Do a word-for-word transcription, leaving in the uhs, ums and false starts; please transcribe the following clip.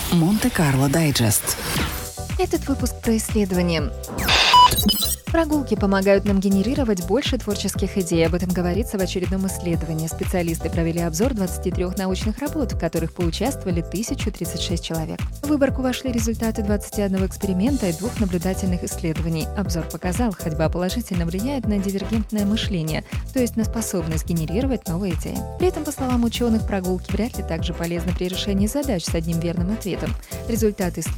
Монте-Карло Дайджест. Этот выпуск про исследования. Прогулки помогают нам генерировать больше творческих идей. Об этом говорится в очередном исследовании. Специалисты провели обзор двадцати трёх научных работ, в которых поучаствовали тысяча тридцать шесть человек. В выборку вошли результаты двадцати одного эксперимента и двух наблюдательных исследований. Обзор показал, ходьба положительно влияет на дивергентное мышление, то есть на способность генерировать новые идеи. При этом, по словам ученых, прогулки вряд ли также полезны при решении задач с одним верным ответом. Результаты исследования